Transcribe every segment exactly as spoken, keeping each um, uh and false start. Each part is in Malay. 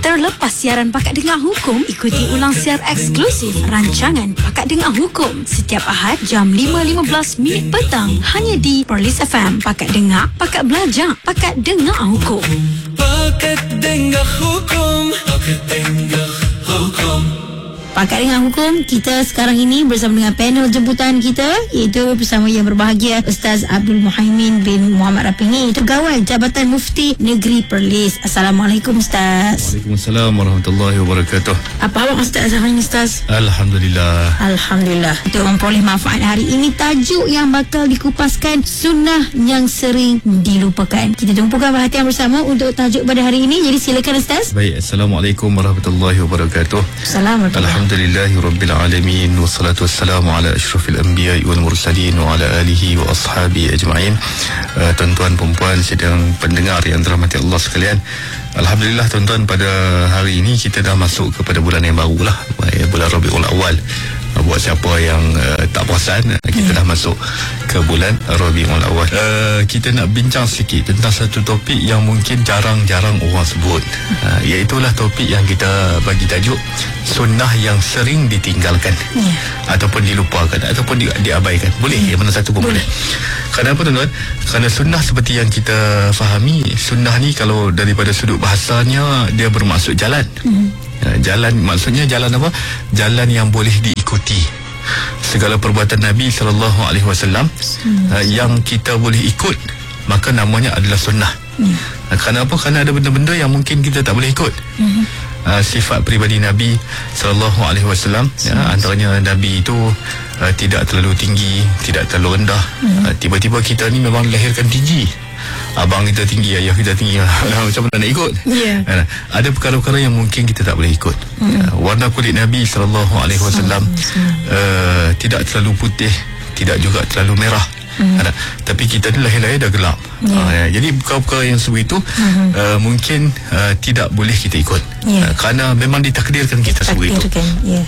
Terlepas siaran Pakat Dengar Hukum, ikuti ulang siar eksklusif rancangan Pakat Dengar Hukum setiap Ahad jam lima lima belas minit petang hanya di Perlis F M. Pakat Dengar, Pakat Belajar, Pakat Dengar Hukum. Pakat Dengar Hukum. Pakat Dengar Hukum. Pakat Dengar Hukum, kita sekarang ini bersama dengan panel jemputan kita, iaitu bersama yang berbahagia Ustaz Abdul Muhaimin bin Muhammad Rapingi, Pegawai Jabatan Mufti Negeri Perlis. Assalamualaikum Ustaz. Waalaikumsalam warahmatullahi wabarakatuh. Apa awak Ustaz hari ini Ustaz? Alhamdulillah. Alhamdulillah. Untuk memperoleh manfaat hari ini, tajuk yang bakal dikupaskan, sunnah yang sering dilupakan. Kita tumpukan perhatian bersama untuk tajuk pada hari ini. Jadi silakan Ustaz. Baik, Assalamualaikum warahmatullahi wabarakatuh. Assalamualaikum. Alhamdulillahi Rabbil Alamin. Wassalatu wassalamu ala ashrafil anbiya wal mursalin wa ala alihi wa ashabi ajma'in. uh, Tuan-tuan, perempuan, sedang pendengar yang dirahmati Allah sekalian, Alhamdulillah tuan-tuan, pada hari ini kita dah masuk kepada bulan yang baru lah, bulan Rabiul Awal. Buat siapa yang uh, tak perasan, kita dah masuk ke bulan Rabiul Awal. uh, Kita nak bincang sikit tentang satu topik yang mungkin jarang-jarang orang sebut, uh, iaitulah topik yang kita bagi tajuk sunnah yang sering ditinggalkan, yeah. ataupun dilupakan, ataupun di, diabaikan. Boleh, yeah. Yang mana satu pun boleh, boleh. Kenapa tuan-tuan? Kerana sunnah seperti yang kita fahami, sunnah ni kalau daripada sudut bahasanya, dia bermaksud jalan. mm. Jalan, maksudnya jalan apa? Jalan yang boleh diikuti. Segala perbuatan Nabi sallallahu alaihi wasallam uh, yang kita boleh ikut, maka namanya adalah sunnah. hmm. uh, Kerana apa? Kerana ada benda-benda yang mungkin kita tak boleh ikut. hmm. uh, Sifat peribadi Nabi sallallahu alaihi wasallam, ya, antaranya Nabi itu uh, tidak terlalu tinggi, tidak terlalu rendah. hmm. uh, Tiba-tiba kita ni memang dilahirkan tinggi, abang kita tinggi, ayah kita tinggi, macam mana nak ikut? Yeah. Ada perkara-perkara yang mungkin kita tak boleh ikut. mm. Warna kulit Nabi sallallahu alaihi wasallam uh, tidak terlalu putih, tidak juga terlalu merah. mm. Tapi kita ni lahir-lahir dah gelap. yeah. uh, Jadi perkara-perkara yang seperti itu, mm-hmm. uh, mungkin uh, tidak boleh kita ikut. yeah. uh, Kerana memang ditakdirkan kita seperti itu. yeah.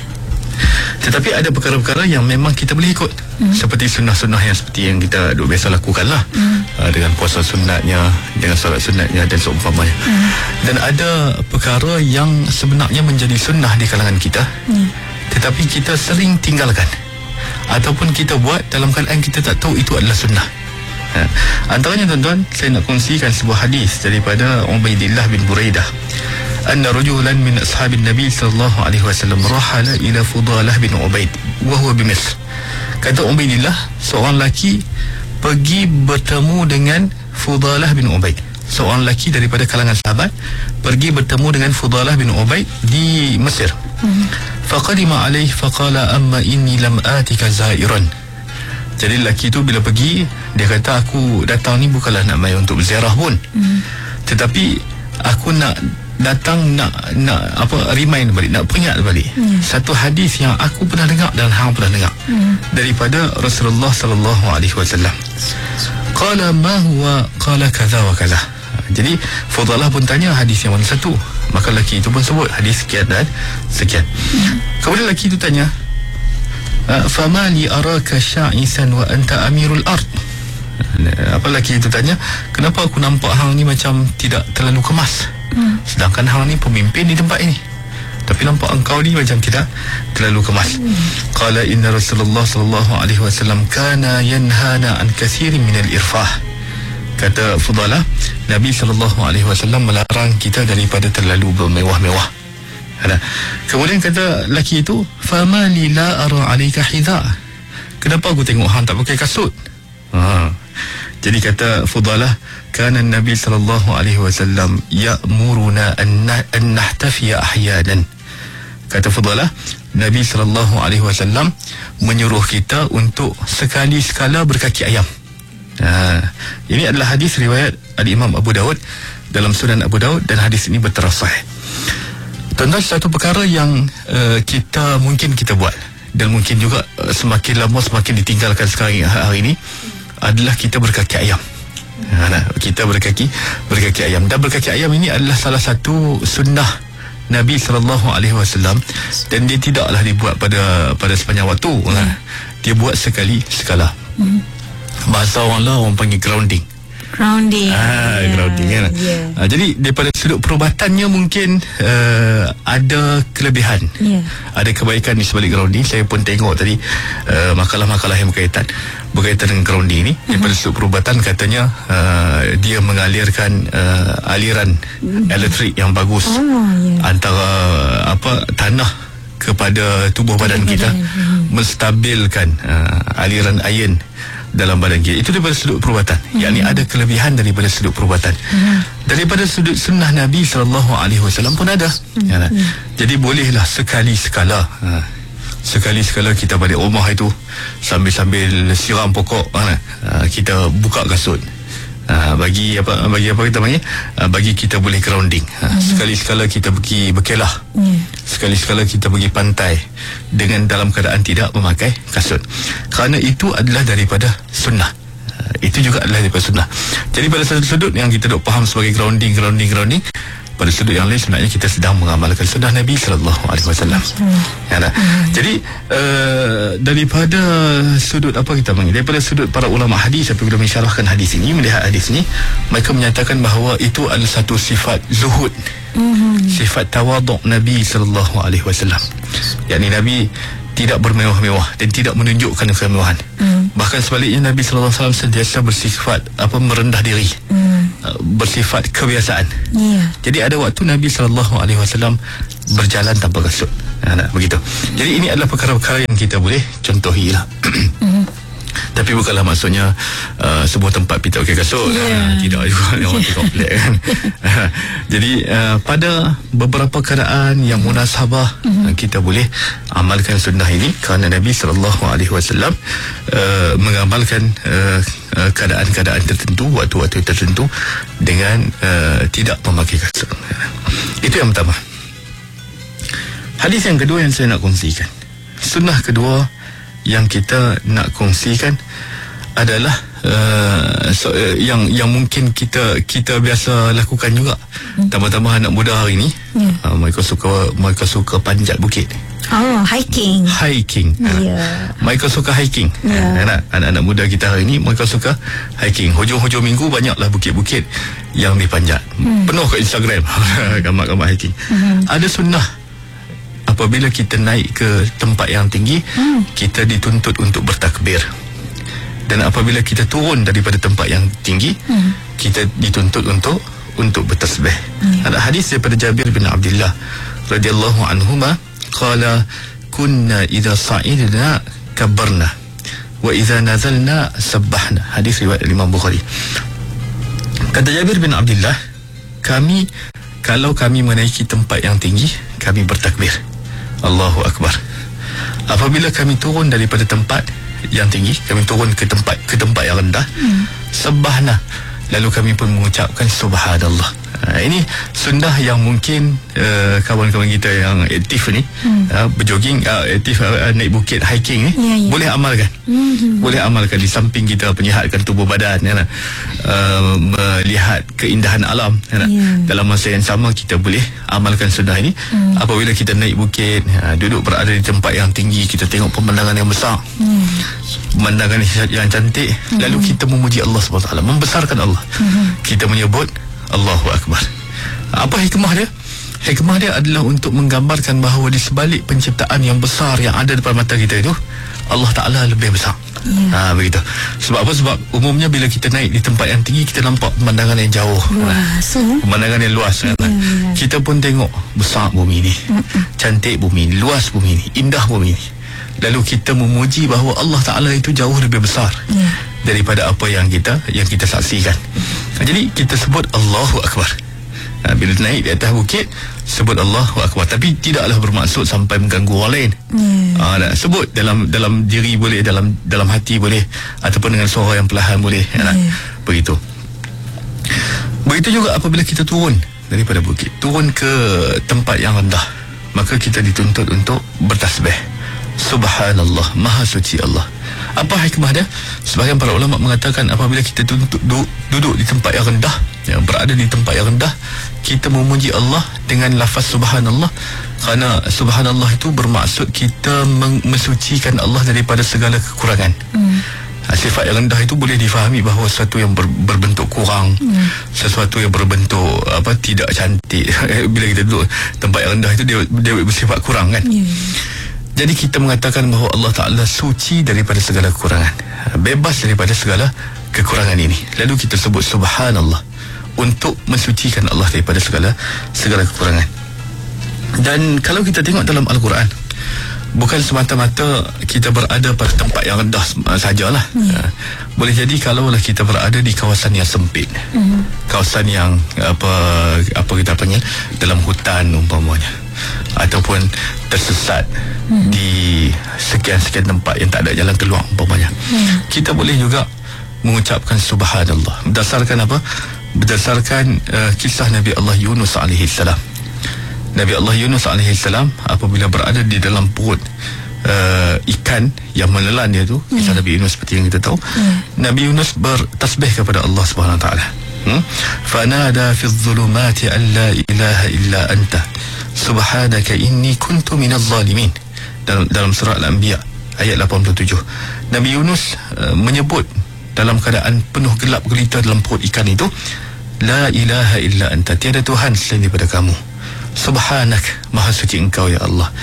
Tetapi ada perkara-perkara yang memang kita boleh ikut. mm. Seperti sunnah-sunnah yang seperti yang kita duk biasa lakukan lah. mm. uh, Dengan puasa sunatnya, dengan solat sunatnya dan seumpamanya. mm. Dan ada perkara yang sebenarnya menjadi sunnah di kalangan kita, mm. tetapi kita sering tinggalkan, ataupun kita buat dalam keadaan kita tak tahu itu adalah sunnah. ha. Antaranya tuan-tuan, saya nak kongsikan sebuah hadis daripada Ubaidillah bin Buraidah, anna rajulan min ashabin Nabi sallallahu alaihi wasallam rahala ila Fudalah bin Ubaid wa huwa bi Misr. Kata Ubaidillah, seorang lelaki pergi bertemu dengan Fudalah bin Ubaid, seorang lelaki daripada kalangan sahabat pergi bertemu dengan Fudalah bin Ubaid di Mesir. hmm. Faqadima alaihi faqala amma inni lam atika zairan. Jadi lelaki itu bila pergi, dia kata, aku datang ni bukanlah nak mai untuk berziarah pun, hmm. tetapi aku nak datang nak nak apa remind balik, nak peringat balik hmm. satu hadis yang aku pernah dengar dan hang pernah dengar hmm. daripada Rasulullah sallallahu alaihi wasallam. Qala ma huwa? Qala kaza wa kaza. Jadi Fudalah pun tanya hadis yang mana satu, maka lelaki itu pun sebut hadis sekian dan sekian. hmm. Kemudian lelaki itu tanya, fama li araka sya'isan wa anta amirul ard. Apa lelaki itu tanya, kenapa aku nampak hang ni macam tidak terlalu kemas, hmm. sedangkan hang ni pemimpin di tempat ini, tapi nampak engkau ni macam tidak terlalu kemas. hmm. Qala inna Rasulullah sallallahu alaihi wasallam kana yanhana an katsirin min al-irfah. Kata Fudalah, Nabi sallallahu alaihi wasallam melarang kita daripada terlalu bermewah-mewah. Kemudian kata lelaki itu, fama li la ara alayka hidha. Kenapa aku tengok hang tak pakai kasut? ha. Jadi kata Fudalah, kana Nabi sallallahu alaihi wasallam ya'muruna an nahtafiya ahyanan. Kata Fudalah, Nabi sallallahu alaihi wasallam menyuruh kita untuk sekali sekala berkaki ayam. Ha, ini adalah hadis riwayat Al-Imam Abu Daud dalam Sunan Abu Daud, dan hadis ini berterus sahih. Tuan-tuan, satu perkara yang uh, kita mungkin kita buat dan mungkin juga uh, semakin lama semakin ditinggalkan sekarang hari ini adalah kita berkaki ayam. Ha, kita berkaki berkaki ayam, dan berkaki ayam ini adalah salah satu sunnah Nabi sallallahu alaihi wasallam, dan dia tidaklah dibuat pada pada sepanjang waktu. hmm. Dia buat sekali sekala. hmm. Bahasa orang lah orang panggil grounding. Grounding. Ah, yeah. grounding kan. Yeah. Ah, jadi daripada sudut perubatannya mungkin uh, ada kelebihan. Yeah. Ada kebaikan di sebalik grounding. Saya pun tengok tadi uh, makalah-makalah yang berkaitan berkaitan dengan grounding ni. Daripada sudut perubatan katanya uh, dia mengalirkan uh, aliran mm. elektrik yang bagus oh, yeah. antara apa tanah kepada tubuh badan tubuh kita, badan. Hmm. menstabilkan uh, aliran iron dalam badan kita. Itu daripada sudut perubatan. Hmm. Yakni ada kelebihan daripada sudut perubatan. Hmm. Daripada sudut sunnah Nabi sallallahu alaihi wasallam pun ada. Hmm. Ya, hmm. Jadi bolehlah sekali sekala uh, sekali sekala kita balik rumah itu sambil-sambil siram pokok uh, uh, kita buka kasut. Uh, bagi apa bagi apa kita panggil uh, bagi kita boleh grounding. Uh, mm-hmm. Sekali-sekala kita pergi berkelah. Mm. Sekali-sekala kita pergi pantai dengan dalam keadaan tidak memakai kasut. Kerana itu adalah daripada sunnah. Uh, itu juga adalah daripada sunnah. Jadi pada satu sudut yang kita dok faham sebagai grounding grounding grounding, pada sudut yang lain sebenarnya kita sedang mengamalkan sunnah Nabi sallallahu alaihi wasallam. Ya, hmm. Jadi uh, daripada sudut apa kita panggil, daripada sudut para ulama hadis apabila mensyarahkan hadis ini, melihat hadis ini, mereka menyatakan bahawa itu adalah satu sifat zuhud, hmm. sifat tawaduk Nabi sallallahu alaihi wasallam. Yakni Nabi tidak bermewah-mewah dan tidak menunjukkan kemewahan. Hmm. Bahkan sebaliknya Nabi sallallahu alaihi wasallam sentiasa bersifat apa merendah diri. Hmm. Bersifat kebiasaan. Yeah. Jadi ada waktu Nabi sallallahu alaihi wasallam berjalan tanpa kasut. Ha, nah, begitu. Jadi ini adalah perkara-perkara yang kita boleh contohilah. Mm-hmm. Tapi bukanlah maksudnya uh, sebuah tempat kita pakai kasut. Yeah. Ha, tidak juga yang orang komplek kan. Jadi uh, pada beberapa keadaan yang munasabah, mm-hmm. kita boleh amalkan sunnah ini kerana Nabi sallallahu alaihi wasallam uh, mengamalkan uh, uh, keadaan-keadaan tertentu, waktu-waktu tertentu dengan uh, tidak memakai kasut. Itu yang pertama. Hadis yang kedua yang saya nak kongsikan, sunnah kedua yang kita nak kongsikan adalah uh, so, uh, yang yang mungkin kita kita biasa lakukan juga. Hmm. Tambah-tambah anak muda hari ni, yeah. uh, mereka suka mereka suka panjat bukit. Oh, hiking. Hiking. Yeah. Uh, mereka suka hiking. Yeah. Uh, anak-anak muda kita hari ni mereka suka hiking. Hujung-hujung minggu banyaklah bukit-bukit yang dipanjat. Hmm. Penuh ke Instagram gambar-gambar hiking. Hmm. Ada sunnah. Apabila kita naik ke tempat yang tinggi, hmm. kita dituntut untuk bertakbir. Dan apabila kita turun daripada tempat yang tinggi, hmm. kita dituntut untuk untuk bertasbih. Hmm. Ada hadis daripada Jabir bin Abdullah radhiyallahu anhuma, qala kunna idza sa'idna kabbarna wa idza nazalna sabbahna. Hadis riwayat Imam Bukhari. Kata Jabir bin Abdullah, kami kalau kami menaiki tempat yang tinggi, kami bertakbir. Allahu Akbar. Apabila kami turun daripada tempat yang tinggi, kami turun ke tempat ke tempat yang rendah, hmm. sabbahna, lalu kami pun mengucapkan subhanallah. Ha, ini sunnah yang mungkin uh, kawan-kawan kita yang aktif ni, hmm. uh, berjoging, uh, aktif uh, naik bukit, hiking ni, yeah, yeah. boleh amalkan. Hmm. Boleh amalkan di samping kita penyihatkan tubuh badan, ya, uh, melihat keindahan alam, ya, yeah. dalam masa yang sama kita boleh amalkan sunnah ini. Hmm. Apabila kita naik bukit, uh, duduk berada di tempat yang tinggi, kita tengok pemandangan yang besar, hmm. pemandangan yang cantik, hmm. lalu kita memuji Allah subhanahu wa taala, membesarkan Allah. Hmm. Kita menyebut Allahu Akbar. Apa hikmah dia? Hikmah dia adalah untuk menggambarkan bahawa di sebalik penciptaan yang besar yang ada depan mata kita itu, Allah Ta'ala lebih besar. Yeah. Ha, begitu. Sebab apa? Sebab umumnya bila kita naik di tempat yang tinggi, kita nampak pemandangan yang jauh, luas, ha, pemandangan yang luas, yeah, kan? Yeah. Kita pun tengok besar bumi ni, mm-mm. cantik bumi ni, luas bumi ni, indah bumi ni. Lalu kita memuji bahawa Allah Ta'ala itu jauh lebih besar, yeah, daripada apa yang kita yang kita saksikan. Ha, jadi kita sebut Allahu Akbar. Ha, bila naik di atas bukit, sebut Allahu Akbar. Tapi tidaklah bermaksud sampai mengganggu orang lain. Yeah. Ha, nak sebut dalam dalam diri boleh, dalam dalam hati boleh, ataupun dengan suara yang perlahan boleh. Yeah. Ha, begitu. Begitu juga apabila kita turun daripada bukit, turun ke tempat yang rendah, maka kita dituntut untuk bertasbih. Subhanallah, Maha Suci Allah. Apa hikmah dia? Sebahagian para ulama mengatakan apabila kita duduk, duduk, duduk di tempat yang rendah, yang berada di tempat yang rendah, kita memuji Allah dengan lafaz subhanallah, kerana subhanallah itu bermaksud kita mensucikan Allah daripada segala kekurangan. Hmm. Sifat yang rendah itu boleh difahami bahawa sesuatu yang ber, berbentuk kurang, hmm. sesuatu yang berbentuk apa tidak cantik. Bila kita duduk tempat yang rendah itu, dia, dia bersifat kurang kan. Yeah. Jadi kita mengatakan bahawa Allah Ta'ala suci daripada segala kekurangan, bebas daripada segala kekurangan ini. Lalu kita sebut subhanallah untuk mensucikan Allah daripada segala segala kekurangan. Dan kalau kita tengok dalam Al-Quran, bukan semata-mata kita berada pada tempat yang rendah sajalah. Hmm. Uh, boleh jadi kalaulah kita berada di kawasan yang sempit, hmm. kawasan yang apa apa kita panggil dalam hutan umpamanya, ataupun tersesat hmm. di sekian-sekian tempat yang tak ada jalan keluar umpamanya, hmm. kita boleh juga mengucapkan subhanallah. Berdasarkan apa? Berdasarkan uh, kisah Nabi Allah Yunus alaihi salam. Nabi Allah Yunus alaihi salam apabila berada di dalam perut uh, ikan yang menelan dia tu, kisah hmm. Nabi Yunus seperti yang kita tahu, hmm. Nabi Yunus bertasbih kepada Allah Subhanahu Wa Taala. Hmm? Fanada fi adh-dhulumati an la ilaha illa anta subhanaka inni kuntu minadh zalimin. Dalam dalam surah Al-Anbiya ayat lapan puluh tujuh, Nabi Yunus uh, menyebut dalam keadaan penuh gelap gelita dalam perut ikan itu, la ilaha illa anta, tiada Tuhan selain daripada kamu, subhanak, maha suci engkau ya Allah,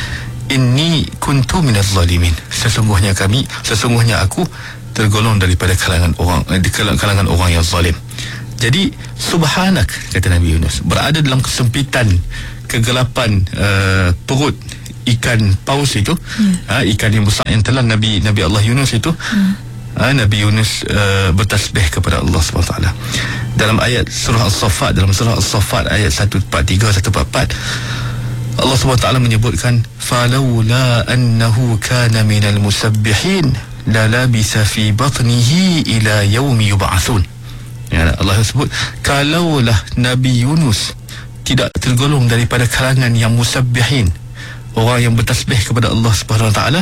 inni kuntu minaz zalimin, sesungguhnya kami sesungguhnya aku tergolong daripada kalangan orang di kalangan orang yang zalim. Jadi subhanak, kata Nabi Yunus, berada dalam kesempitan kegelapan uh, perut ikan paus itu, hmm. uh, ikan yang besar yang telan Nabi Nabi Allah Yunus itu, hmm. Ha, Nabi Yunus uh, bertasbih kepada Allah subhanahu wa taala. Dalam ayat surah As-Saffat, dalam surah As-Saffat ayat seratus empat puluh tiga seratus empat puluh empat, Allah subhanahu wa taala menyebutkan falaula annahu kana minal musabbihin la labisa fi batnihi ila yaumi yub'atsun. Ya, Allah sebut kalaulah Nabi Yunus tidak tergolong daripada kalangan yang musabbihin, orang yang bertasbih kepada Allah subhanahu wa taala,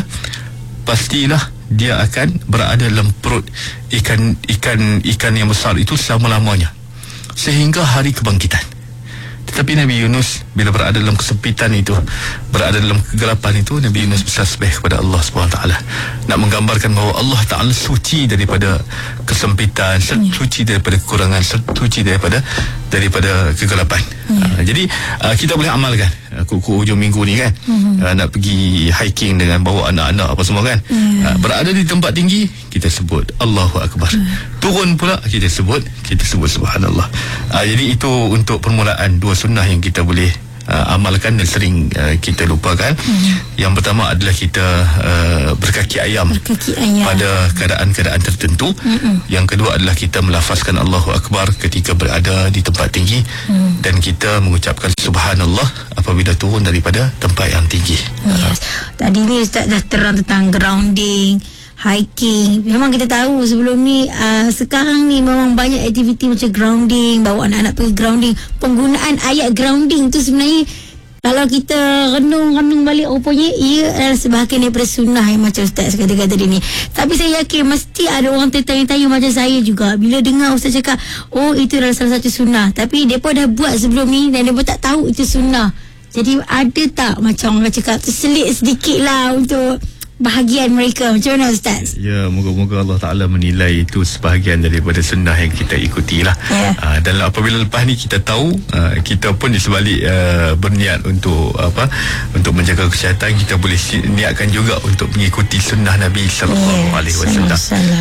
pastilah dia akan berada dalam perut ikan ikan ikan yang besar itu selama-lamanya sehingga hari kebangkitan. Tetapi Nabi Yunus bila berada dalam kesempitan itu, berada dalam kegelapan itu, Nabi Yunus bertasbih kepada Allah subhanahu wa taala, nak menggambarkan bahawa Allah Ta'ala suci daripada kesempitan, suci daripada kekurangan, suci daripada daripada kegelapan. Hmm. Uh, jadi uh, kita boleh amalkan uh, ke, ke hujung minggu ni kan, hmm. uh, nak pergi hiking dengan bawa anak-anak apa semua kan, hmm. uh, berada di tempat tinggi kita sebut Allahu Akbar, hmm. turun pula kita sebut kita sebut subhanallah. Uh, jadi itu untuk permulaan dua sunnah yang kita boleh uh, amalkan dan sering uh, kita lupakan. Hmm. Yang pertama adalah kita uh, berkaki ayam, berkaki ayam pada keadaan-keadaan tertentu. Hmm. Yang kedua adalah kita melafazkan Allahu Akbar ketika berada di tempat tinggi, hmm. dan kita mengucapkan subhanallah apabila turun daripada tempat yang tinggi. Yes. Uh, Tadi ni Ustaz dah terang tentang grounding, hiking. Memang kita tahu sebelum ni, uh, sekarang ni memang banyak aktiviti macam grounding, bawa anak-anak pergi grounding. Penggunaan ayat grounding tu sebenarnya kalau kita renung-renung balik, rupanya ia adalah sebahagian daripada sunnah yang macam Ustaz kata-kata tadi ni. Tapi saya yakin mesti ada orang tertanya-tanya macam saya juga bila dengar Ustaz cakap, oh itu adalah salah satu sunnah, tapi mereka dah buat sebelum ni dan mereka tak tahu itu sunnah. Jadi ada tak macam orang cakap terselit sedikit lah untuk bahagian mereka? Macam mana Ustaz? Ya, moga-moga Allah Ta'ala menilai itu sebahagian daripada sunnah yang kita ikutilah. Yeah. Uh, dan apabila lepas ni kita tahu, uh, kita pun di sebalik uh, berniat untuk apa, untuk menjaga kesihatan, kita boleh niatkan juga untuk mengikuti sunnah Nabi sallallahu alaihi wasallam.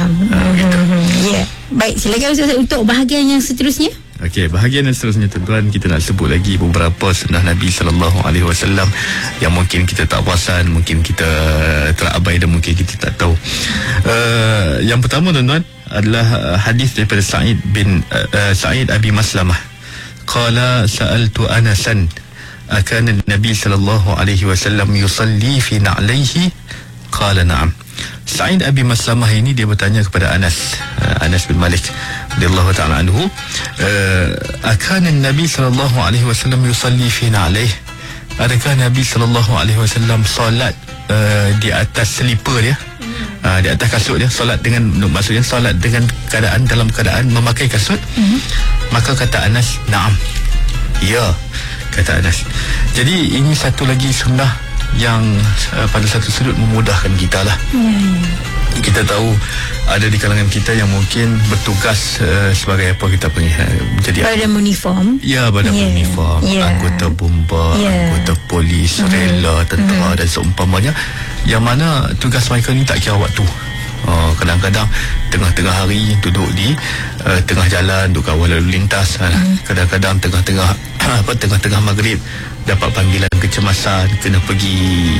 Ya. Baik, silakan Ustaz untuk bahagian yang seterusnya. Okey, bahagian yang seterusnya tuan-tuan, kita nak sebut lagi beberapa sunnah Nabi sallallahu alaihi wasallam yang mungkin kita tak perasan, mungkin kita terabai dan mungkin kita tak tahu. Uh, yang pertama tuan-tuan adalah hadis daripada Sa'id bin uh, uh, Sa'id Abi Maslamah. Qala sa'altu Anasan akana Nabi sallallahu alaihi wasallam yusalli fi na'laihi? Qala na'am. Sa'id Abi Maslamah ini dia bertanya kepada Anas, uh, Anas bin Malik radhiyallahu ta'ala anhu, uh, akana Nabi sallallahu alaihi wasallam yusalli fi na'laihi? Adakah Nabi sallallahu alaihi wasallam solat uh, di atas selipar dia, uh, di atas kasut dia, solat dengan, maksudnya solat dengan keadaan dalam keadaan memakai kasut? Mm-hmm. Maka kata Anas, na'am, ya, kata Anas. Jadi ini satu lagi sunnah yang uh, pada satu sudut memudahkan kita lah. Hmm. Kita tahu ada di kalangan kita yang mungkin bertugas uh, sebagai apa kita panggil uh, jadi badan uniform. Ya, badan yeah. uniform, yeah. anggota bomba, yeah. anggota polis, mm-hmm. rela, tentera mm-hmm. dan seumpamanya, yang mana tugas mereka ni tak kira waktu. Uh, kadang-kadang tengah-tengah hari duduk di uh, tengah jalan, duduk kawal lalu lintas. Uh, mm. Kadang-kadang tengah-tengah apa tengah-tengah maghrib dapat panggilan kecemasan, kena pergi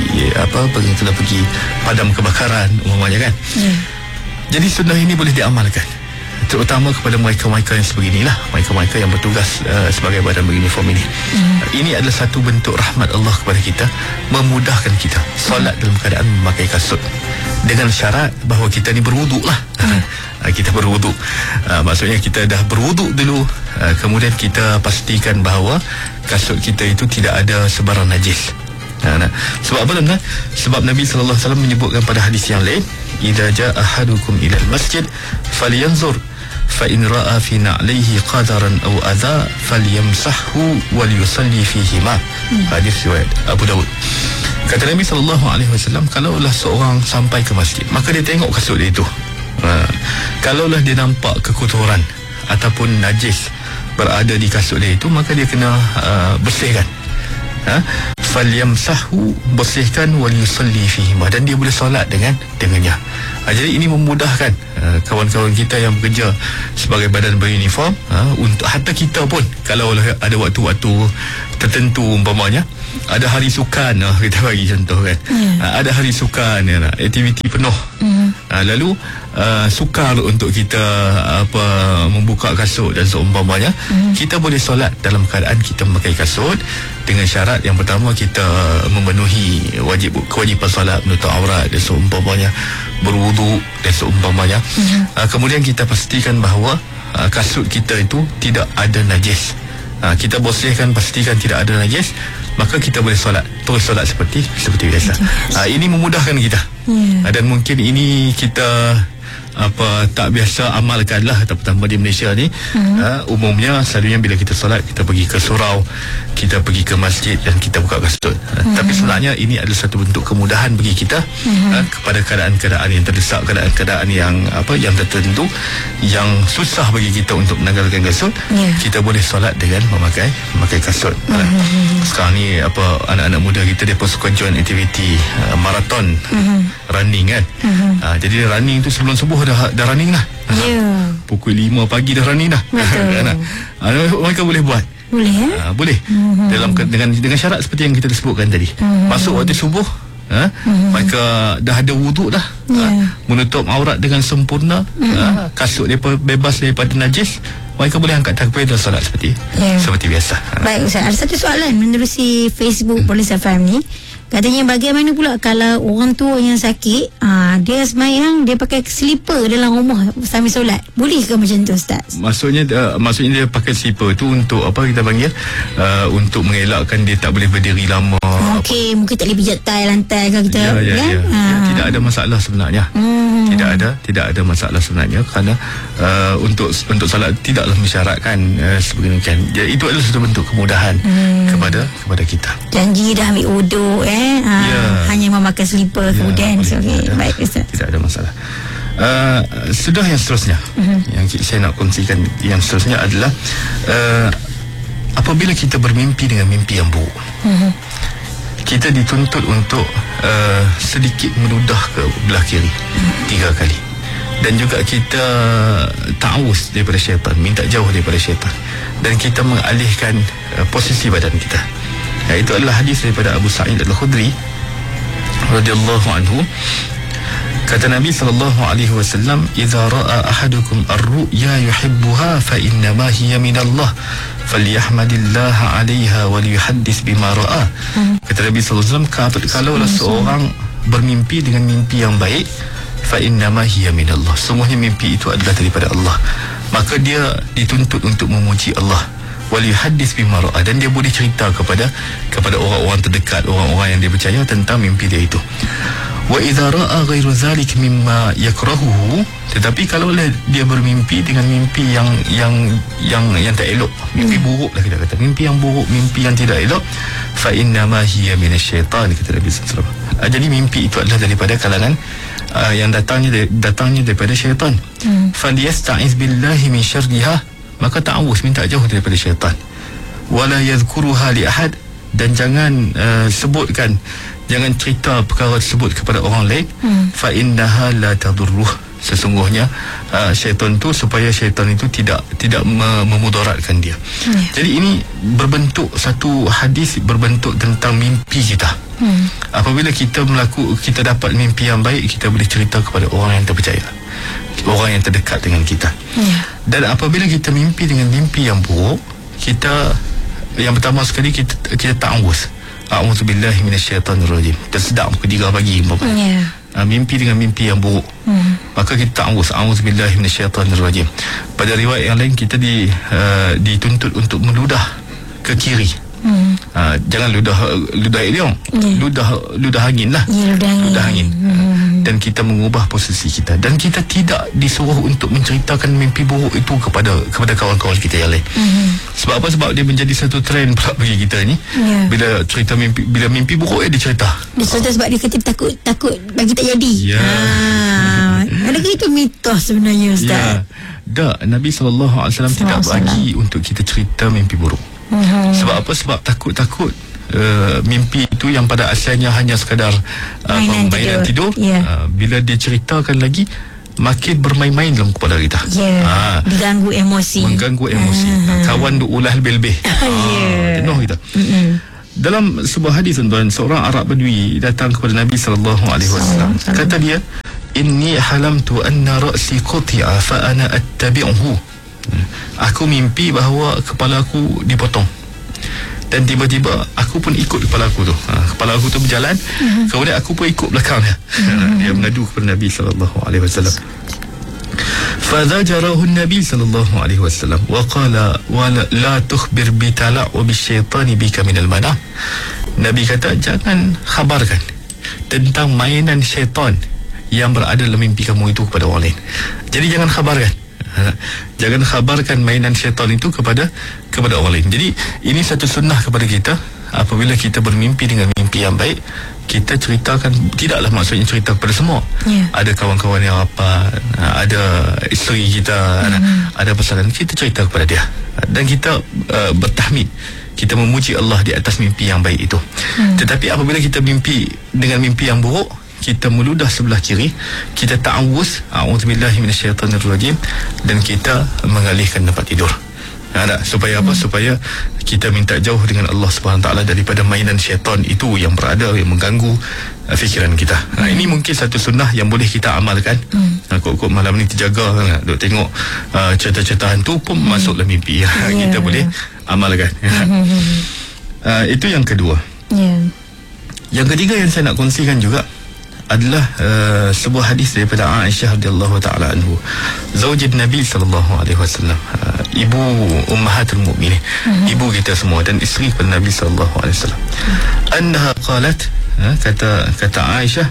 apa kena pergi padam kebakaran umpamanya kan. Mm. Jadi sunnah ini boleh diamalkan, terutama kepada mereka-mereka yang sebeginilah, mereka-mereka yang bertugas uh, sebagai badan beruniform ini. Mm. Ini adalah satu bentuk rahmat Allah kepada kita, memudahkan kita solat mm. dalam keadaan memakai kasut, dengan syarat bahawa kita ni berwuduk lah. Mm. Kita berwuduk, uh, maksudnya kita dah berwuduk dulu, uh, kemudian kita pastikan bahawa kasut kita itu tidak ada sebarang najis. Nah, nah. Sebab apa tuan? Sebab Nabi sallallahu alaihi wasallam menyebutkan pada hadis yang lain, idza jaa ahadukum ila al-masjid falyanzur fa in ra'a fi na'lihi qadaran aw adha falyamsahhu wal yusalli fihi ma. Hmm. Hadis riwayat Abu Daud. Kata Nabi sallallahu alaihi wasallam, kalaulah seorang sampai ke masjid, maka dia tengok kasut dia itu. Ha, kalaulah dia nampak kekotoran ataupun najis berada di kasut dia itu, maka dia kena uh, bersihkan. Ha? Falyamsahu, bersihkan, wal yusalli fihi, dan dia boleh solat dengan dengannya. Ha, jadi ini memudahkan uh, kawan-kawan kita yang bekerja sebagai badan beruniform, ha, untuk hatta kita pun kalau ada waktu-waktu tertentu, umpamanya ada hari sukan, uh, kita bagi contoh kan, yeah. uh, ada hari sukan, ya, aktiviti penuh, mm-hmm. uh, lalu uh, sukar untuk kita uh, apa membuka kasut dan seumpamanya, mm-hmm. kita boleh solat dalam keadaan kita memakai kasut, dengan syarat yang pertama kita memenuhi wajib kewajipan solat, menutup aurat dan seumpamanya, berwuduk dan seumpamanya, mm-hmm. uh, kemudian kita pastikan bahawa uh, kasut kita itu tidak ada najis. Ha, kita bersihkan, pastikan tidak ada najis, maka kita boleh solat, terus solat seperti seperti biasa. Ha, ini memudahkan kita. Yeah. Ha, dan mungkin ini kita apa tak biasa amalkan lah, terutama di Malaysia ni. Mm-hmm. Ha, umumnya selalunya bila kita solat, kita pergi ke surau, kita pergi ke masjid dan kita buka kasut. Ha, mm-hmm. Tapi sebenarnya ini adalah satu bentuk kemudahan bagi kita, mm-hmm. ha, kepada keadaan-keadaan yang terdesak, keadaan-keadaan yang apa yang tertentu, yang susah bagi kita untuk menanggalkan kasut. Yeah. Kita boleh solat dengan memakai memakai kasut. Mm-hmm. Ha, sekarang ni apa anak-anak muda kita dia pun suka join aktiviti uh, maraton, mm-hmm. running kan. Mm-hmm. Ha, jadi running tu sebelum subuh dah, dah running lah. Yeah. Pukul lima pagi dah running dah. Betul. Ha, mereka boleh buat. Boleh ya? Ha, boleh. Mm-hmm. Dalam dengan dengan syarat seperti yang kita sebutkan tadi. Mm-hmm. Masuk waktu subuh, ha, mm-hmm. mereka dah ada wuduk dah. Yeah. Ha, menutup aurat dengan sempurna. Mm-hmm. Ha, kasut dia bebas daripada najis. Mereka boleh angkat takbir dan solat seperti yeah. seperti biasa. Baik Ustaz, ada satu soalan menerusi Facebook hmm. Police F M ni. Katanya bagaimana pula kalau orang tua yang sakit, aa, dia semayang, dia pakai slipper dalam rumah sambil solat, boleh ke macam tu Ustaz? Maksudnya uh, maksudnya dia pakai slipper tu untuk apa kita panggil, uh, untuk mengelakkan dia tak boleh berdiri lama. Okey, mungkin tak boleh pijak tai lantai ke kita, ya, ya, kan? Ya. Ya, tidak ada masalah sebenarnya. Hmm. Tidak ada tidak ada masalah sebenarnya, kerana uh, untuk untuk solat tidaklah mensyaratkan uh, sebegini kan. Jadi itu adalah satu bentuk kemudahan hmm. kepada kepada kita. Janji dah ambil wuduk eh ha, ya. Hanya memakai slipper ya, kemudian so, okay. Baik Ustaz, tidak ada masalah. Uh, sudah yang seterusnya, uh-huh. yang saya nak kongsikan yang seterusnya adalah uh, apabila kita bermimpi dengan mimpi yang buruk, uh-huh. kita dituntut untuk uh, sedikit meludah ke belah kiri uh-huh. tiga kali, dan juga kita ta'awuz daripada syaitan, minta jauh daripada syaitan, dan kita mengalihkan uh, posisi badan kita. Ya, itu adalah hadis daripada Abu Sa'id Al-Khudri radhiyallahu anhu. Kata Nabi sallallahu alaihi wasallam, "Idza ra'a ahadukum ar-ru'ya yuhibbuha fa inna ma hiya min Allah, falyahmadillah 'alayha wa liyuhaddits bima ra'a." Hmm. Kata Nabi sallallahu alaihi wasallam, kalaulah seorang bermimpi dengan mimpi yang baik, fa inna ma hiya min Allah, sungguhnya mimpi itu adalah daripada Allah, maka dia dituntut untuk memuji Allah, wali hadis bima ra'a, dan dia boleh cerita kepada kepada orang-orang terdekat, orang-orang yang dia percaya tentang mimpi dia itu. Wa idza ra'a ghairu dhalik mimma yakrahuhu, tetapi kalau dia bermimpi dengan mimpi yang yang yang yang tak elok, mimpi buruk lah kita kata, mimpi yang buruk, mimpi yang tidak elok, fa inna ma hiya minasyaitan, kata Nabi sallallahu alaihi wasallam. Jadi mimpi itu adalah daripada kalangan uh, yang datangnya datangnya daripada syaitan. Hmm. Falyasta'iz billahi min syarriha, maka ta'awuz, minta jauh daripada syaitan. Wala yadhkuruha li ahad, dan jangan uh, sebutkan, jangan cerita perkara tersebut kepada orang lain. hmm. Fa innaha la tadurruh, sesungguhnya uh, syaitan tu, supaya syaitan itu tidak tidak memudaratkan dia. yeah. Jadi ini berbentuk satu hadis, berbentuk tentang mimpi kita. hmm. Apabila kita melaku, kita dapat mimpi yang baik, kita boleh cerita kepada orang yang terpercaya, orang yang terdekat dengan kita. yeah. Dan apabila kita mimpi dengan mimpi yang buruk, kita, yang pertama sekali, kita kita ta'awuz, a'udzubillahi minasyaitanir rajim, tersedak pukul tiga pagi umpamanya. yeah. Uh, mimpi dengan mimpi yang buruk, hmm. maka kita ta'awuz, a'udzubillahi minasyaitanir rajim. Pada riwayat yang lain, kita di uh, dituntut untuk meludah ke kiri. hmm. uh, jangan ludah ludah elong, yeah. ludah ludah angin lah. yeah, ludah angin, ludah angin. Hmm. Dan kita mengubah posisi kita, dan kita tidak disuruh untuk menceritakan mimpi buruk itu kepada kepada kawan-kawan kita yang lain. hmm. Sebab apa? Sebab dia menjadi satu trend pula bagi kita ni. yeah. Bila cerita mimpi, bila mimpi buruk, dia cerita dia cerita sebab dia kata takut takut bagi tak jadi. ya. ha. Adakah itu mitos sebenarnya, Ustaz? ya. Tak, Nabi sallallahu alaihi wasallam tidak bagi untuk kita cerita mimpi buruk. hmm. Sebab apa? Sebab takut-takut Uh, mimpi itu yang pada asalnya hanya sekadar uh, mainan, mainan tidur, tidur yeah. uh, bila dia ceritakan lagi, makin bermain-main dalam kepala kita. yeah. uh, Diganggu emosi, mengganggu emosi. uh-huh. Kawan duk ulah lebih-lebih. yeah. Jenuh kita. mm-hmm. Dalam sebuah hadis, tuan-tuan, seorang Arab Badui datang kepada Nabi sallallahu alaihi wasallam. Kata dia, inni halamtu anna ra'si quti'a fa ana attabi'uhu. Aku mimpi bahawa kepala aku dipotong, dan tiba-tiba aku pun ikut kepala aku tu. Ha, kepala aku tu berjalan, uh-huh. kemudian aku pun ikut belakangnya. uh-huh. Dia mengadu kepada Nabi sallallahu alaihi wasallam. Fadzajarahu Nabi sallallahu alaihi wasallam wa qala wa la tukhbir bi tala'ub asy-syaitani bika min al-manam. Nabi kata, jangan khabarkan tentang mainan syaitan yang berada dalam mimpi kamu itu kepada orang lain. Jadi jangan khabarkan. Jangan khabarkan mainan syaitan itu kepada kepada orang lain. Jadi ini satu sunnah kepada kita. Apabila kita bermimpi dengan mimpi yang baik, kita ceritakan, tidaklah maksudnya cerita kepada semua. yeah. Ada kawan-kawan yang rapat, ada isteri kita, mm-hmm. ada pasangan, kita cerita kepada dia, dan kita uh, bertahmid, kita memuji Allah di atas mimpi yang baik itu. mm. Tetapi apabila kita mimpi dengan mimpi yang buruk, kita meludah sebelah kiri, kita ta'awuz, a'udzubillahi minasyaitanir rajim, dan kita mengalihkan tempat tidur. Nah, supaya apa? Hmm. Supaya kita minta jauh dengan Allah Subhanahu Wa Taala daripada mainan syaitan itu yang berada, yang mengganggu uh, fikiran kita. hmm. Nah, ini mungkin satu sunnah yang boleh kita amalkan. hmm. Nah, kok-kok malam ni terjaga kan, duk tengok uh, cerita-cerita hantu pun hmm. masuk dalam mimpi. yeah. Kita boleh amalkan. hmm. uh, Itu yang kedua. yeah. Yang ketiga yang saya nak kongsikan juga adalah uh, sebuah hadis daripada Aisyah radhiyallahu taala anhu, zaujin Nabi sallallahu alaihi wasallam, uh, ibu ummahatul mukminin, uh-huh. ibu kita semua dan isteri kepada Nabi sallallahu alaihi wasallam. uh-huh. Annaha qalat, uh, kata kata Aisyah,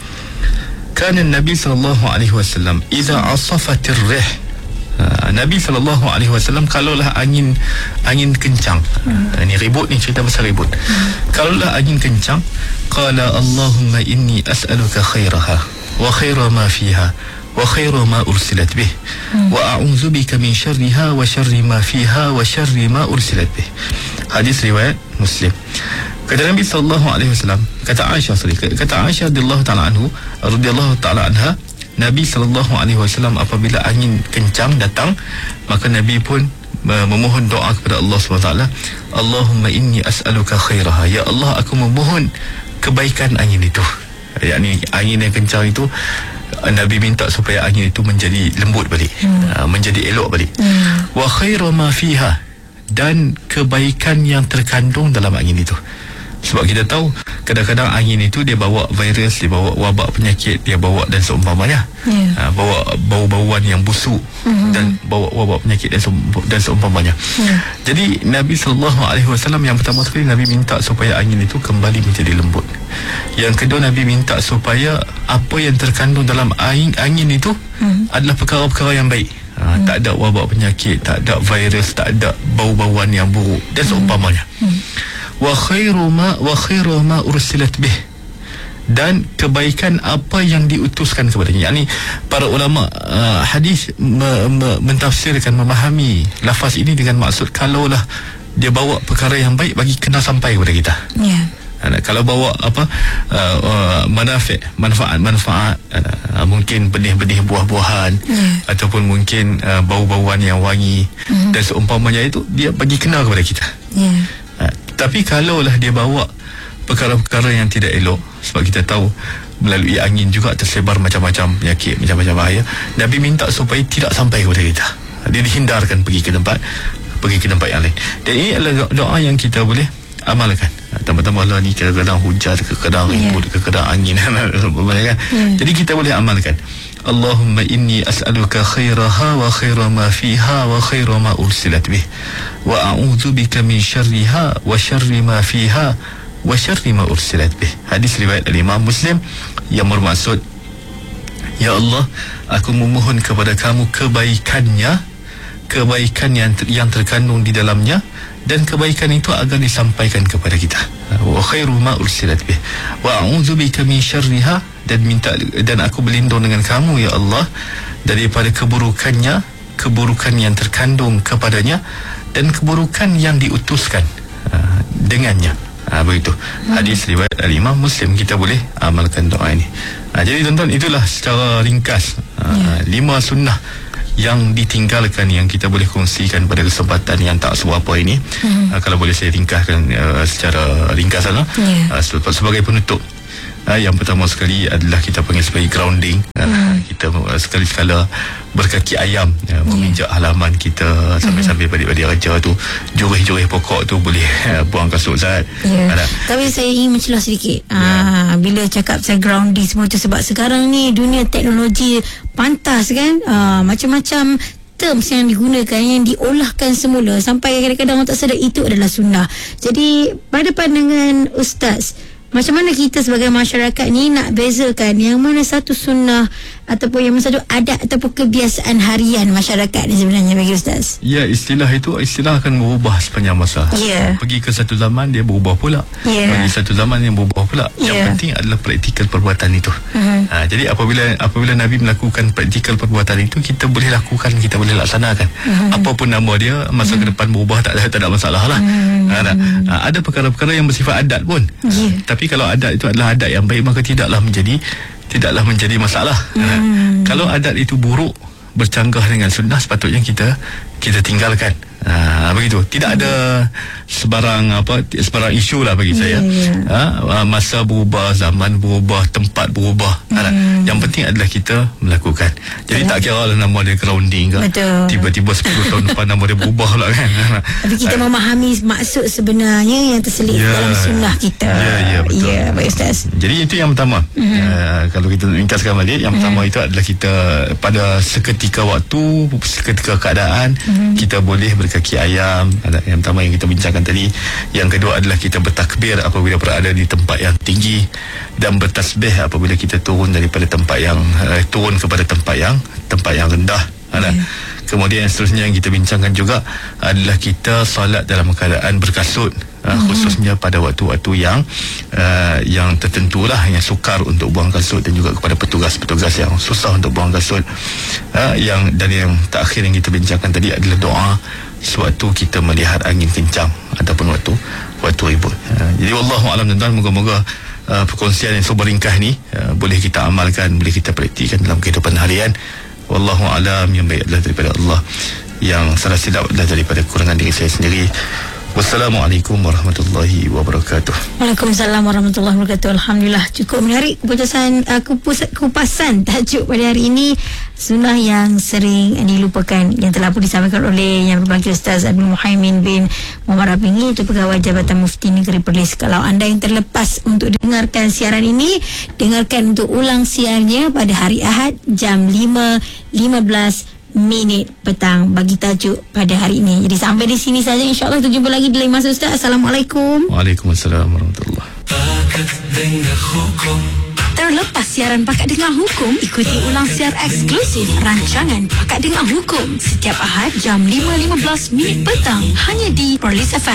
kana Nabi sallallahu alaihi wasallam idza asafatir rih, uh, Nabi sallallahu alaihi wasallam kalaulah angin angin kencang, uh, ini ribut ni, cerita pasal ribut. uh-huh. Kalaulah angin kencang, qala Allahumma inni as'aluka khairaha wa khaira ma fiha wa khaira ma ursilat bih hmm. wa a'udzu bika min syarriha wa syarri ma fiha wa syarri ma ursilat bih. Hadis riwayat Muslim. Kata Nabi sallallahu alaihi wasallam, kata Aisyah sorry, kata Aisyah radhiyallahu taala anhu radhiyallahu taala anha, Nabi sallallahu alaihi wasallam apabila angin kencang datang, maka Nabi pun memohon doa kepada Allah subhanahu wa taala, Allahumma inni as'aluka khairaha, ya Allah, aku memohon kebaikan angin itu. Yakni angin yang kencang itu, Nabi minta supaya angin itu menjadi lembut balik, hmm. menjadi elok balik. hmm. Wa khairu ma fiha, dan kebaikan yang terkandung dalam angin itu. Sebab Sebab kita tahu kadang-kadang angin itu dia bawa virus, dia bawa wabak penyakit, dia bawa dan seumpamanya. Yeah. Ha, bawa bau-bauan yang busuk mm-hmm. dan bawa wabak penyakit dan, se- dan seumpamanya. Yeah. Jadi Nabi sallallahu alaihi wasallam yang pertama sekali Nabi minta supaya angin itu kembali menjadi lembut. Yang kedua Nabi minta supaya apa yang terkandung dalam angin, angin itu mm-hmm. adalah perkara-perkara yang baik. Ha, mm-hmm. Tak ada wabak penyakit, tak ada virus, tak ada bau-bauan yang buruk dan seumpamanya. Mm-hmm. Wa khairu ma wa khairu ma ursilat bih, dan kebaikan apa yang diutuskan kepadanya. Yakni para ulama uh, hadis me, me, mentafsirkan, memahami lafaz ini dengan maksud kalaulah dia bawa perkara yang baik bagi kena sampai kepada kita. Ya. Yeah. Uh, kalau bawa apa uh, uh, manfaat manfaat manfaat uh, mungkin benih-benih buah-buahan yeah. ataupun mungkin uh, bau-bauan yang wangi mm-hmm. dan seumpamanya itu dia bagi kena kepada kita. Ya. Yeah. Uh, tapi kalaulah dia bawa perkara-perkara yang tidak elok, sebab kita tahu melalui angin juga tersebar macam-macam penyakit, macam-macam bahaya, Nabi minta supaya tidak sampai kepada kita. Dia dihindarkan pergi ke tempat pergi ke tempat yang lain. Dan ini adalah doa yang kita boleh amalkan. Tambah-tambah lah ni kadang-kadang hujan, kadang-kadang ribut, yeah. kadang-kadang angin kan. Yeah. Jadi kita boleh amalkan. Allahumma inni as'aluka khairaha wa khaira ma fiha wa khaira ma ursilat bih wa a'udzu bika min syarriha wa syarri ma fiha wa syarri ma ursilat bih. Hadis riwayat Imam Muslim yang bermaksud, ya Allah, aku memohon kepada kamu kebaikannya, kebaikan yang ter, yang terkandung di dalamnya, dan kebaikan itu agar disampaikan kepada kita. Wa khairu ma ursilat bih wa a'udzu bika min syarriha, dan minta dan aku berlindung dengan kamu ya Allah daripada keburukannya, keburukan yang terkandung kepadanya, dan keburukan yang diutuskan uh, dengannya. Uh, begitu. Hmm. Hadis riwayat Imam Muslim. Kita boleh amalkan doa ini. Uh, jadi tuan-tuan, itulah secara ringkas uh, yeah. lima sunnah yang ditinggalkan yang kita boleh kongsikan pada kesempatan yang tak seberapa ini. Hmm. Uh, kalau boleh saya ringkaskan uh, secara ringkas lah. Yeah. Uh, sebagai penutup. Uh, yang pertama sekali adalah kita panggil sebagai grounding. Uh, hmm. Kita uh, sekali-sekala berkaki ayam, uh, meminjak yeah. halaman kita sambil-sambil padik-padik raja tu, jurih-jurih pokok tu boleh uh, buang kasut Zat. Yeah. Tapi saya ingin mencelah sedikit. Yeah. Uh, bila cakap pasal grounding semua tu, sebab sekarang ni dunia teknologi pantas kan, uh, macam-macam terms yang digunakan, yang diolahkan semula sampai kadang-kadang orang tak sedar itu adalah sunnah. Jadi pada pandangan Ustaz, macam mana kita sebagai masyarakat ni nak bezakan yang mana satu sunnah ataupun yang mana satu adat ataupun kebiasaan harian masyarakat ni sebenarnya bagi Ustaz? Ya, istilah itu istilah akan berubah sepanjang masa. Yeah. Pergi ke satu zaman dia berubah pula. Yeah. Pergi satu zaman yang berubah pula. Yeah. Yang penting adalah praktikal perbuatan itu. Uh-huh. Ha, jadi apabila apabila Nabi melakukan praktikal perbuatan itu, kita boleh lakukan, kita boleh laksanakan. Uh-huh. Apapun nama dia, masa uh-huh. ke depan berubah tak ada tak ada masalah lah. Uh-huh. Ha, ha, ada perkara-perkara yang bersifat adat pun. Yeah. Tapi kalau adat itu adalah adat yang baik, maka tidaklah menjadi tidaklah menjadi masalah. Hmm. Ha, kalau adat itu buruk, bercanggah dengan sunnah, sepatutnya kita kita tinggalkan. Ha, begitu. Tidak ada sebarang apa sebarang isu lah bagi saya. Yeah, yeah. Ha, masa berubah, zaman berubah, tempat berubah. Hmm. Ha, yang penting adalah kita melakukan. Jadi yeah. tak kira lah nama dia grounding ke. Betul. Tiba-tiba sepuluh tahun depan nama dia berubah lah kan. Tapi kita ha. memahami maksud sebenarnya yang terselit yeah. dalam sunnah kita. Ya, yeah, yeah, betul. Ya, baik Ustaz. Jadi itu yang pertama. Mm-hmm. Uh, kalau kita ringkaskan balik, yang pertama mm-hmm. itu adalah kita pada seketika waktu, seketika keadaan, mm-hmm. kita boleh berkaki ayam. Yang pertama yang kita bincangkan tadi. Yang kedua adalah kita bertakbir apabila berada di tempat yang tinggi, dan bertasbih apabila kita turun daripada tempat yang uh, turun kepada tempat yang tempat yang rendah. Yeah. Kemudian yang seterusnya yang kita bincangkan juga adalah kita salat dalam keadaan berkasut, uh, mm-hmm. khususnya pada waktu-waktu yang uh, yang tertentu lah, yang sukar untuk buang kasut, dan juga kepada petugas-petugas yang susah untuk buang kasut. Uh, yang dan yang terakhir yang kita bincangkan tadi adalah doa sewaktu kita melihat angin kencang ataupun waktu waktu ribut. Uh, jadi wallahu a'lam, tuan-tuan, moga-moga uh, perkongsian yang super ringkas ni uh, boleh kita amalkan, boleh kita praktikkan dalam kehidupan harian. Wallahu a'lam, yang baik adalah daripada Allah, yang salah silap adalah daripada kurangan diri saya sendiri. Wassalamualaikum warahmatullahi wabarakatuh. Waalaikumsalam warahmatullahi wabarakatuh. Alhamdulillah, cukup menarik keputusan uh, kupas, kupasan tajuk pada hari ini, sunnah yang sering dilupakan, yang telah pun disampaikan oleh Yang Berbahagia Ustaz Abdul Muhaimin bin Muhammad Rapingi, itu Pegawai Jabatan Mufti Negeri Perlis. Kalau anda yang terlepas untuk dengarkan siaran ini, dengarkan untuk ulang siarnya pada hari Ahad jam lima lima belas minit petang bagi tajuk pada hari ini. Jadi sampai di sini saja, insya-Allah kita jumpa lagi di lain masa Ustaz. Assalamualaikum. Waalaikumsalam warahmatullahi. Pakat Dengar Hukum. Terlepas siaran Pakat Dengar Hukum, ikuti ulang siar eksklusif rancangan Pakat Dengar Hukum setiap Ahad jam lima lima belas minit petang hanya di Perlis F M.